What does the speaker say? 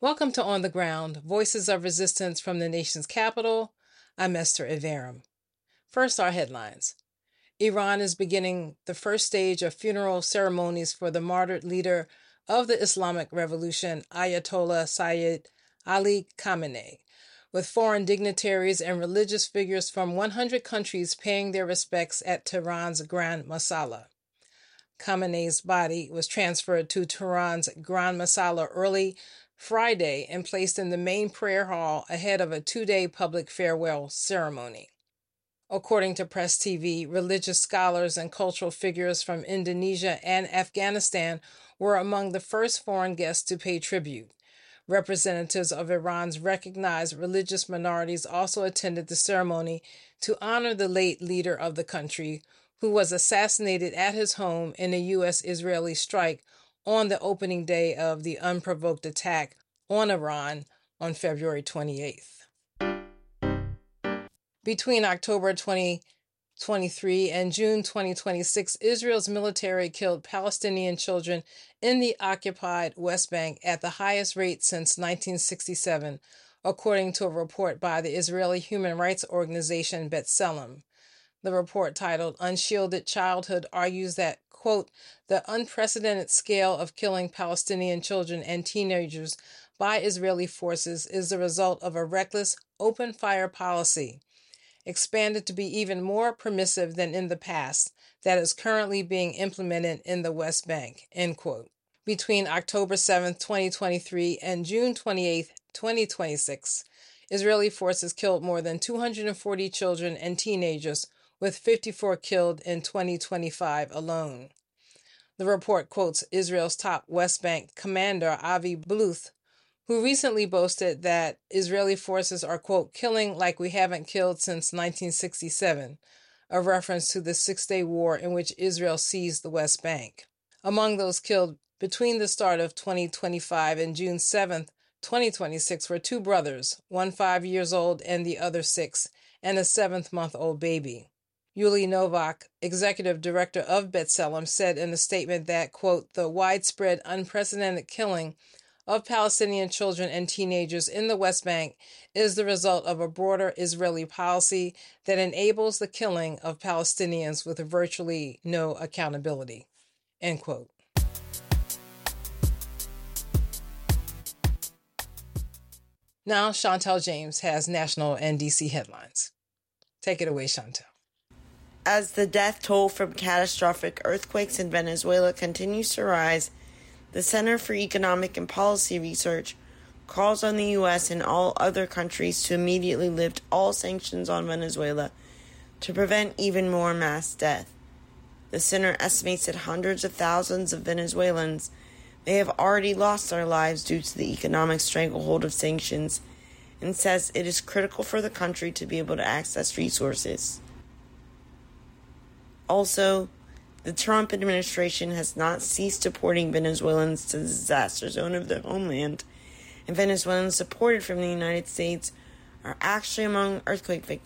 Welcome to On the Ground, Voices of Resistance from the Nation's Capital. I'm Esther Iverum. First, our headlines. Iran is beginning the first stage of funeral ceremonies for the martyred leader of the Islamic Revolution, Ayatollah Sayyid Ali Khamenei, with foreign dignitaries and religious figures from 100 countries paying their respects at Tehran's Grand Masala. Khamenei's body was transferred to Tehran's Grand Masala early Friday and placed in the main prayer hall ahead of a 2-day public farewell ceremony. According to Press TV, religious scholars and cultural figures from Indonesia and Afghanistan were among the first foreign guests to pay tribute. Representatives of Iran's recognized religious minorities also attended the ceremony to honor the late leader of the country, who was assassinated at his home in a U.S.-Israeli strike on the opening day of the unprovoked attack on Iran on February 28th. Between October 2023 and June 2026, Israel's military killed Palestinian children in the occupied West Bank at the highest rate since 1967, according to a report by the Israeli human rights organization B'Tselem. The report, titled Unshielded Childhood, argues that, quote, the unprecedented scale of killing Palestinian children and teenagers by Israeli forces is the result of a reckless, open-fire policy, expanded to be even more permissive than in the past, that is currently being implemented in the West Bank, end quote. Between October 7, 2023 and June 28, 2026, Israeli forces killed more than 240 children and teenagers, with 54 killed in 2025 alone. The report quotes Israel's top West Bank commander, Avi Bluth, who recently boasted that Israeli forces are, quote, killing like we haven't killed since 1967, a reference to the Six-Day War in which Israel seized the West Bank. Among those killed between the start of 2025 and June 7th, 2026 were two brothers, one 5 years old and the other 6, and a 7-month-old baby. Yuli Novak, executive director of B'Tselem, said in a statement that, quote, the widespread, unprecedented killing of Palestinian children and teenagers in the West Bank is the result of a broader Israeli policy that enables the killing of Palestinians with virtually no accountability, end quote. Now, Chantel James has national and DC headlines. Take it away, Chantel. As the death toll from catastrophic earthquakes in Venezuela continues to rise, the Center for Economic and Policy Research calls on the U.S. and all other countries to immediately lift all sanctions on Venezuela to prevent even more mass death. The center estimates that hundreds of thousands of Venezuelans may have already lost their lives due to the economic stranglehold of sanctions, and says it is critical for the country to be able to access resources. Also, the Trump administration has not ceased deporting Venezuelans to the disaster zone of their homeland, and Venezuelans deported from the United States are actually among earthquake victims